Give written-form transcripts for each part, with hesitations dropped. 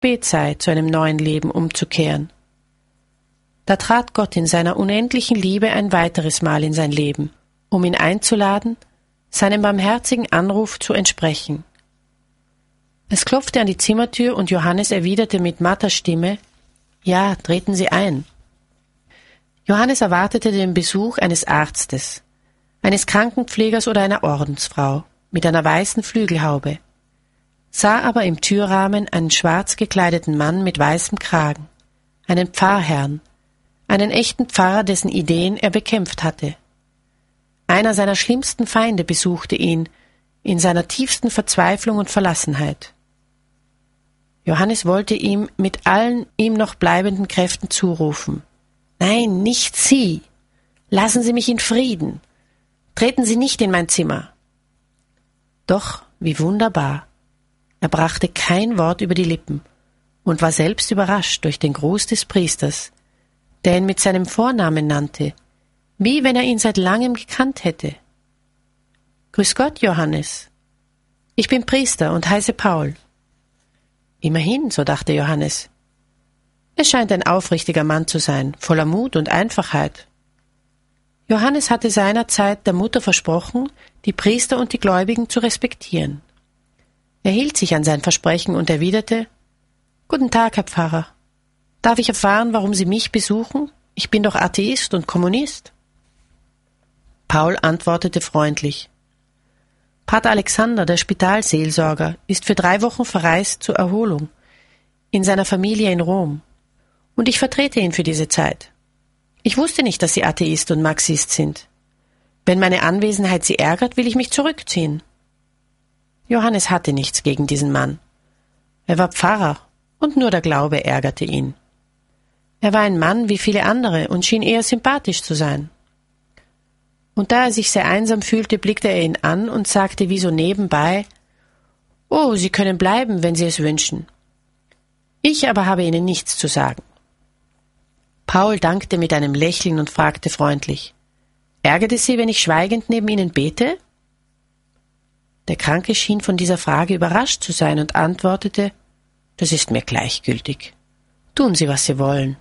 spät sei, zu einem neuen Leben umzukehren. Da trat Gott in seiner unendlichen Liebe ein weiteres Mal in sein Leben, um ihn einzuladen, seinem barmherzigen Anruf zu entsprechen. Es klopfte an die Zimmertür und Johannes erwiderte mit matter Stimme: »Ja, treten Sie ein.« Johannes erwartete den Besuch eines Arztes, eines Krankenpflegers oder einer Ordensfrau mit einer weißen Flügelhaube, sah aber im Türrahmen einen schwarz gekleideten Mann mit weißem Kragen, einen Pfarrherrn, einen echten Pfarrer, dessen Ideen er bekämpft hatte. Einer seiner schlimmsten Feinde besuchte ihn in seiner tiefsten Verzweiflung und Verlassenheit. Johannes wollte ihm mit allen ihm noch bleibenden Kräften zurufen: »Nein, nicht Sie! Lassen Sie mich in Frieden! Treten Sie nicht in mein Zimmer!« Doch, wie wunderbar! Er brachte kein Wort über die Lippen und war selbst überrascht durch den Gruß des Priesters, der ihn mit seinem Vornamen nannte, wie wenn er ihn seit langem gekannt hätte. »Grüß Gott, Johannes. Ich bin Priester und heiße Paul.« Immerhin, so dachte Johannes. Es scheint ein aufrichtiger Mann zu sein, voller Mut und Einfachheit. Johannes hatte seinerzeit der Mutter versprochen, die Priester und die Gläubigen zu respektieren. Er hielt sich an sein Versprechen und erwiderte: »Guten Tag, Herr Pfarrer. Darf ich erfahren, warum Sie mich besuchen? Ich bin doch Atheist und Kommunist.« Paul antwortete freundlich: »Pater Alexander, der Spitalseelsorger, ist für 3 Wochen verreist zur Erholung in seiner Familie in Rom, und ich vertrete ihn für diese Zeit. Ich wusste nicht, dass Sie Atheist und Marxist sind. Wenn meine Anwesenheit Sie ärgert, will ich mich zurückziehen.« Johannes hatte nichts gegen diesen Mann. Er war Pfarrer, und nur der Glaube ärgerte ihn. Er war ein Mann wie viele andere und schien eher sympathisch zu sein. Und da er sich sehr einsam fühlte, blickte er ihn an und sagte wie so nebenbei: »Oh, Sie können bleiben, wenn Sie es wünschen. Ich aber habe Ihnen nichts zu sagen.« Paul dankte mit einem Lächeln und fragte freundlich: »Ärgert es Sie, wenn ich schweigend neben Ihnen bete?« Der Kranke schien von dieser Frage überrascht zu sein und antwortete: »Das ist mir gleichgültig. Tun Sie, was Sie wollen.«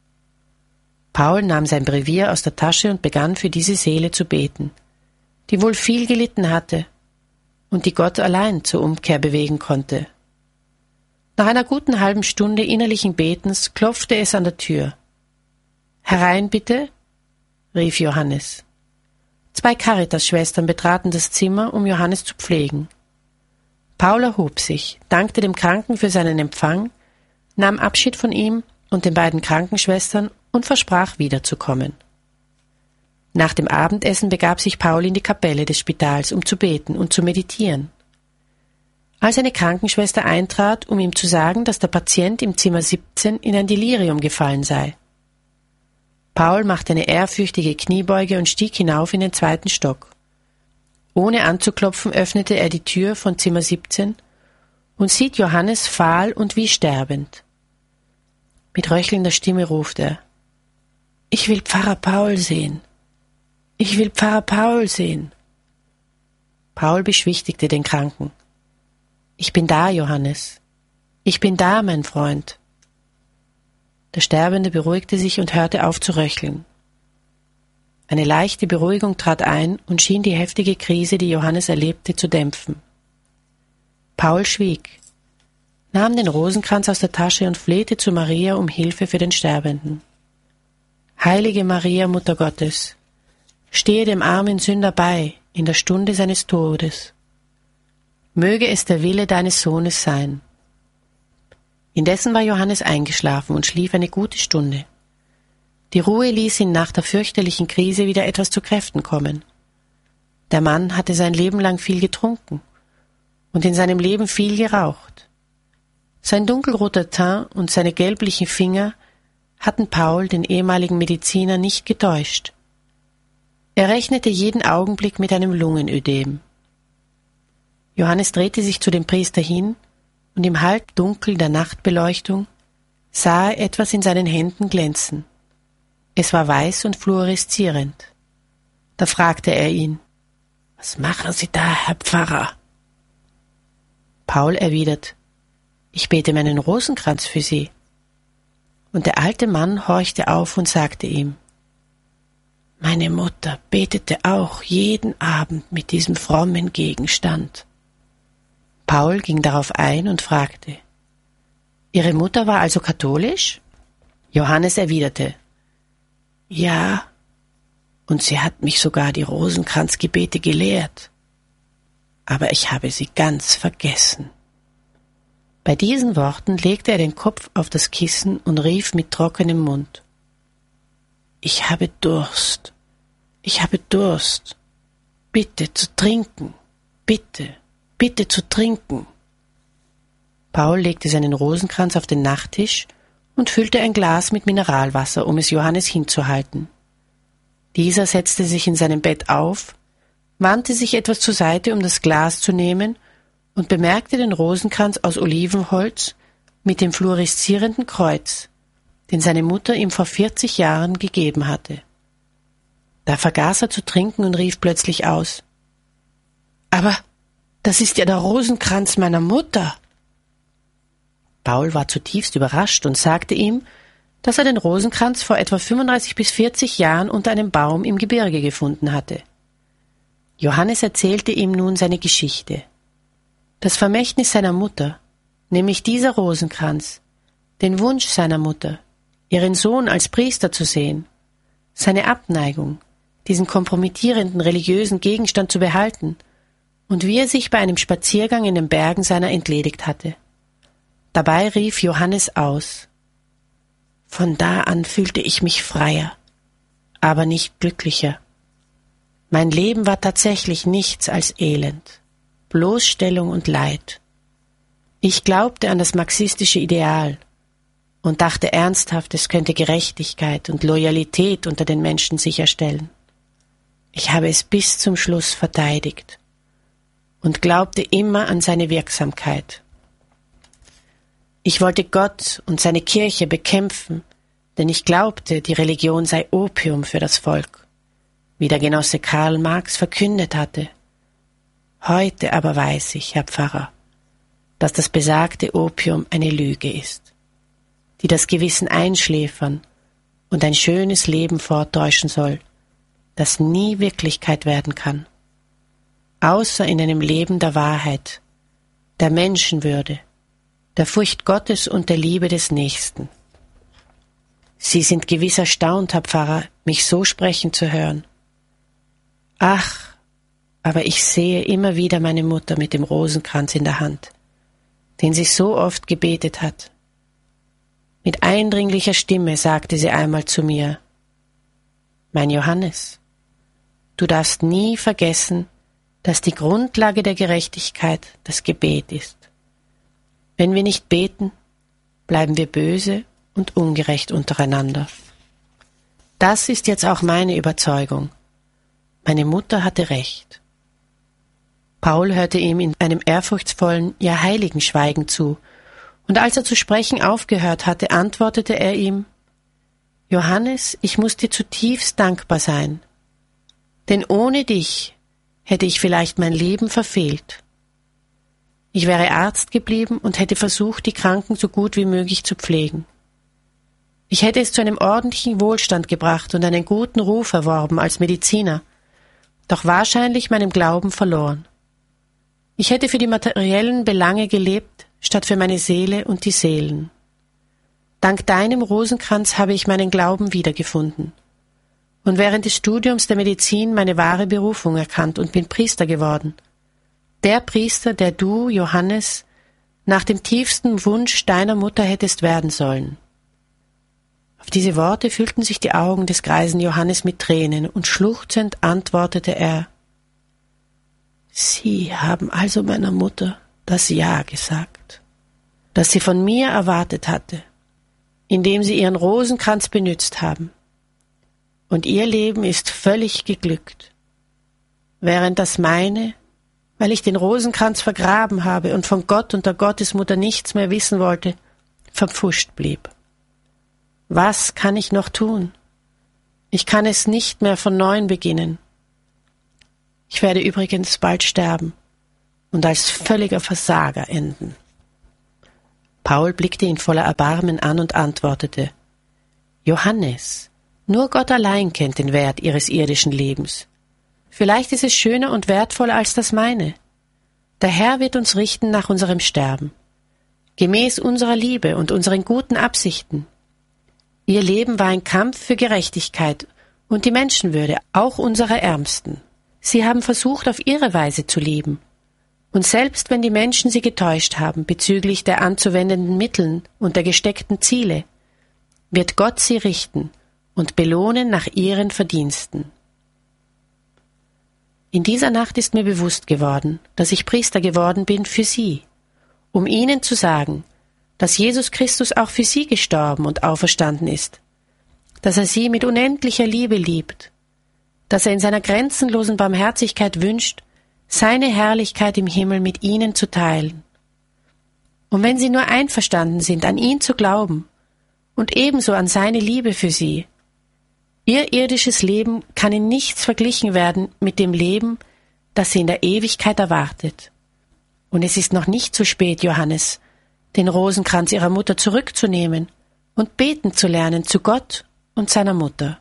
Paul nahm sein Brevier aus der Tasche und begann für diese Seele zu beten, die wohl viel gelitten hatte und die Gott allein zur Umkehr bewegen konnte. Nach einer guten halben Stunde innerlichen Betens klopfte es an der Tür. »Herein, bitte«, rief Johannes. 2 Caritas-Schwestern betraten das Zimmer, um Johannes zu pflegen. Paul erhob sich, dankte dem Kranken für seinen Empfang, nahm Abschied von ihm und den beiden Krankenschwestern und versprach, wiederzukommen. Nach dem Abendessen begab sich Paul in die Kapelle des Spitals, um zu beten und zu meditieren. Als eine Krankenschwester eintrat, um ihm zu sagen, dass der Patient im Zimmer 17 in ein Delirium gefallen sei. Paul machte eine ehrfürchtige Kniebeuge und stieg hinauf in den 2. Stock. Ohne anzuklopfen öffnete er die Tür von Zimmer 17 und sieht Johannes fahl und wie sterbend. Mit röchelnder Stimme ruft er: »Ich will Pfarrer Paul sehen. Ich will Pfarrer Paul sehen.« Paul beschwichtigte den Kranken. »Ich bin da, Johannes. Ich bin da, mein Freund.« Der Sterbende beruhigte sich und hörte auf zu röcheln. Eine leichte Beruhigung trat ein und schien die heftige Krise, die Johannes erlebte, zu dämpfen. Paul schwieg, nahm den Rosenkranz aus der Tasche und flehte zu Maria um Hilfe für den Sterbenden. »Heilige Maria, Mutter Gottes, stehe dem armen Sünder bei in der Stunde seines Todes. Möge es der Wille deines Sohnes sein.« Indessen war Johannes eingeschlafen und schlief eine gute Stunde. Die Ruhe ließ ihn nach der fürchterlichen Krise wieder etwas zu Kräften kommen. Der Mann hatte sein Leben lang viel getrunken und in seinem Leben viel geraucht. Sein dunkelroter Teint und seine gelblichen Finger hatten Paul, den ehemaligen Mediziner, nicht getäuscht. Er rechnete jeden Augenblick mit einem Lungenödem. Johannes drehte sich zu dem Priester hin, und im Halbdunkel der Nachtbeleuchtung sah er etwas in seinen Händen glänzen. Es war weiß und fluoreszierend. Da fragte er ihn: »Was machen Sie da, Herr Pfarrer?« Paul erwidert: ich bete meinen Rosenkranz für Sie. Und der alte Mann horchte auf und sagte ihm: Meine Mutter betete auch jeden Abend mit diesem frommen Gegenstand. Paul ging darauf ein und fragte: Ihre Mutter war also katholisch? Johannes erwiderte: Ja, und sie hat mich sogar die Rosenkranzgebete gelehrt. Aber ich habe sie ganz vergessen. Bei diesen Worten legte er den Kopf auf das Kissen und rief mit trockenem Mund: Ich habe Durst, ich habe Durst. Bitte zu trinken, bitte, bitte zu trinken. Paul legte seinen Rosenkranz auf den Nachttisch und füllte ein Glas mit Mineralwasser, um es Johannes hinzuhalten. Dieser setzte sich in seinem Bett auf, wandte sich etwas zur Seite, um das Glas zu nehmen, und bemerkte den Rosenkranz aus Olivenholz mit dem fluoreszierenden Kreuz, den seine Mutter ihm vor 40 Jahren gegeben hatte. Da vergaß er zu trinken und rief plötzlich aus: Aber das ist ja der Rosenkranz meiner Mutter! Paul war zutiefst überrascht und sagte ihm, dass er den Rosenkranz vor etwa 35 bis 40 Jahren unter einem Baum im Gebirge gefunden hatte. Johannes erzählte ihm nun seine Geschichte. Das Vermächtnis seiner Mutter, nämlich dieser Rosenkranz, den Wunsch seiner Mutter, ihren Sohn als Priester zu sehen, seine Abneigung, diesen kompromittierenden religiösen Gegenstand zu behalten, und wie er sich bei einem Spaziergang in den Bergen seiner entledigt hatte. Dabei rief Johannes aus: Von da an fühlte ich mich freier, aber nicht glücklicher. Mein Leben war tatsächlich nichts als Elend, Bloßstellung und Leid. Ich glaubte an das marxistische Ideal und dachte ernsthaft, es könnte Gerechtigkeit und Loyalität unter den Menschen sicherstellen. Ich habe es bis zum Schluss verteidigt und glaubte immer an seine Wirksamkeit. Ich wollte Gott und seine Kirche bekämpfen, denn ich glaubte, die Religion sei Opium für das Volk, wie der Genosse Karl Marx verkündet hatte. Heute aber weiß ich, Herr Pfarrer, dass das besagte Opium eine Lüge ist, die das Gewissen einschläfern und ein schönes Leben vortäuschen soll, das nie Wirklichkeit werden kann, außer in einem Leben der Wahrheit, der Menschenwürde, der Furcht Gottes und der Liebe des Nächsten. Sie sind gewiss erstaunt, Herr Pfarrer, mich so sprechen zu hören. Ach, aber ich sehe immer wieder meine Mutter mit dem Rosenkranz in der Hand, den sie so oft gebetet hat. Mit eindringlicher Stimme sagte sie einmal zu mir: Mein Johannes, du darfst nie vergessen, dass die Grundlage der Gerechtigkeit das Gebet ist. Wenn wir nicht beten, bleiben wir böse und ungerecht untereinander. Das ist jetzt auch meine Überzeugung. Meine Mutter hatte recht. Paul hörte ihm in einem ehrfurchtsvollen, ja heiligen Schweigen zu, und als er zu sprechen aufgehört hatte, antwortete er ihm: Johannes, ich muss dir zutiefst dankbar sein, denn ohne dich hätte ich vielleicht mein Leben verfehlt. Ich wäre Arzt geblieben und hätte versucht, die Kranken so gut wie möglich zu pflegen. Ich hätte es zu einem ordentlichen Wohlstand gebracht und einen guten Ruf erworben als Mediziner, doch wahrscheinlich meinem Glauben verloren. Ich hätte für die materiellen Belange gelebt, statt für meine Seele und die Seelen. Dank deinem Rosenkranz habe ich meinen Glauben wiedergefunden und während des Studiums der Medizin meine wahre Berufung erkannt und bin Priester geworden. Der Priester, der du, Johannes, nach dem tiefsten Wunsch deiner Mutter hättest werden sollen. Auf diese Worte füllten sich die Augen des greisen Johannes mit Tränen, und schluchzend antwortete er: Sie haben also meiner Mutter das Ja gesagt, das sie von mir erwartet hatte, indem sie ihren Rosenkranz benützt haben. Und ihr Leben ist völlig geglückt, während das meine, weil ich den Rosenkranz vergraben habe und von Gott und der Gottesmutter nichts mehr wissen wollte, verpfuscht blieb. Was kann ich noch tun? Ich kann es nicht mehr von neuem beginnen. Ich werde übrigens bald sterben und als völliger Versager enden. Paul blickte ihn voller Erbarmen an und antwortete: »Johannes, nur Gott allein kennt den Wert Ihres irdischen Lebens. Vielleicht ist es schöner und wertvoller als das meine. Der Herr wird uns richten nach unserem Sterben, gemäß unserer Liebe und unseren guten Absichten. Ihr Leben war ein Kampf für Gerechtigkeit und die Menschenwürde, auch unserer Ärmsten. Sie haben versucht, auf ihre Weise zu leben. Und selbst wenn die Menschen sie getäuscht haben bezüglich der anzuwendenden Mitteln und der gesteckten Ziele, wird Gott sie richten und belohnen nach ihren Verdiensten. In dieser Nacht ist mir bewusst geworden, dass ich Priester geworden bin für Sie, um Ihnen zu sagen, dass Jesus Christus auch für Sie gestorben und auferstanden ist, dass er Sie mit unendlicher Liebe liebt, dass er in seiner grenzenlosen Barmherzigkeit wünscht, seine Herrlichkeit im Himmel mit Ihnen zu teilen. Und wenn Sie nur einverstanden sind, an ihn zu glauben und ebenso an seine Liebe für Sie, Ihr irdisches Leben kann in nichts verglichen werden mit dem Leben, das Sie in der Ewigkeit erwartet. Und es ist noch nicht zu spät, Johannes, den Rosenkranz Ihrer Mutter zurückzunehmen und beten zu lernen zu Gott und seiner Mutter.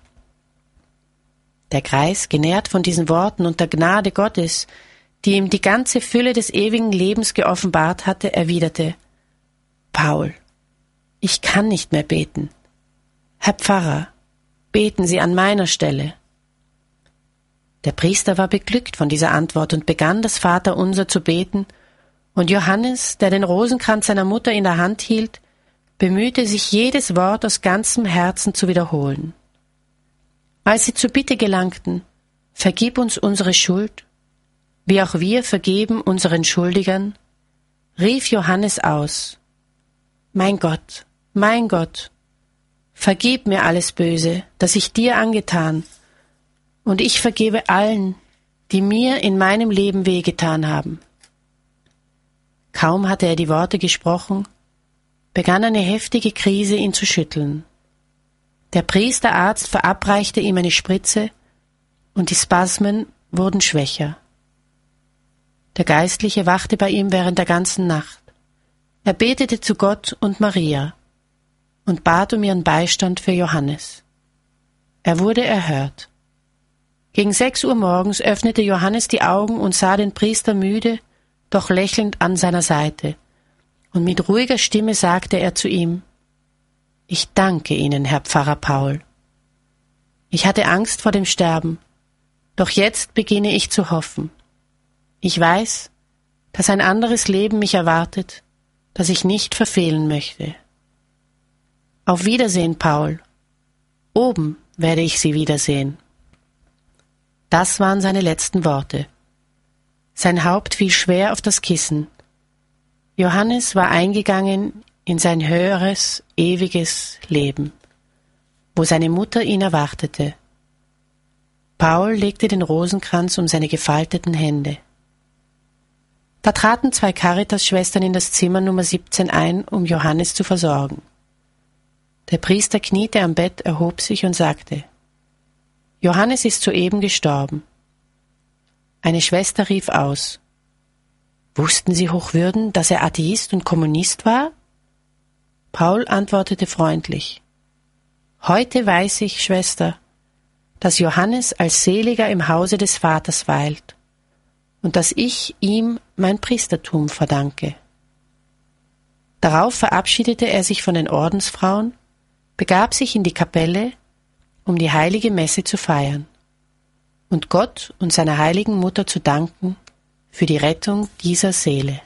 Der Greis, genährt von diesen Worten und der Gnade Gottes, die ihm die ganze Fülle des ewigen Lebens geoffenbart hatte, erwiderte: »Paul, ich kann nicht mehr beten. Herr Pfarrer, beten Sie an meiner Stelle.« Der Priester war beglückt von dieser Antwort und begann das Vaterunser zu beten, und Johannes, der den Rosenkranz seiner Mutter in der Hand hielt, bemühte sich, jedes Wort aus ganzem Herzen zu wiederholen. Als sie zur Bitte gelangten: »Vergib uns unsere Schuld, wie auch wir vergeben unseren Schuldigern«, rief Johannes aus: »Mein Gott, vergib mir alles Böse, das ich dir angetan, und ich vergebe allen, die mir in meinem Leben wehgetan haben.« Kaum hatte er die Worte gesprochen, begann eine heftige Krise ihn zu schütteln. Der Priesterarzt verabreichte ihm eine Spritze, und die Spasmen wurden schwächer. Der Geistliche wachte bei ihm während der ganzen Nacht. Er betete zu Gott und Maria und bat um ihren Beistand für Johannes. Er wurde erhört. Gegen 6 Uhr morgens öffnete Johannes die Augen und sah den Priester müde, doch lächelnd an seiner Seite, und mit ruhiger Stimme sagte er zu ihm: »Ich danke Ihnen, Herr Pfarrer Paul. Ich hatte Angst vor dem Sterben, doch jetzt beginne ich zu hoffen. Ich weiß, dass ein anderes Leben mich erwartet, das ich nicht verfehlen möchte. Auf Wiedersehen, Paul. Oben werde ich Sie wiedersehen.« Das waren seine letzten Worte. Sein Haupt fiel schwer auf das Kissen. Johannes war eingegangen in sein höheres, ewiges Leben, wo seine Mutter ihn erwartete. Paul legte den Rosenkranz um seine gefalteten Hände. Da traten 2 Caritas-Schwestern in das Zimmer Nummer 17 ein, um Johannes zu versorgen. Der Priester kniete am Bett, erhob sich und sagte: »Johannes ist soeben gestorben.« Eine Schwester rief aus: »Wussten Sie, Hochwürden, dass er Atheist und Kommunist war?« Paul antwortete freundlich: »Heute weiß ich, Schwester, dass Johannes als Seliger im Hause des Vaters weilt und dass ich ihm mein Priestertum verdanke.« Darauf verabschiedete er sich von den Ordensfrauen, begab sich in die Kapelle, um die heilige Messe zu feiern und Gott und seiner heiligen Mutter zu danken für die Rettung dieser Seele.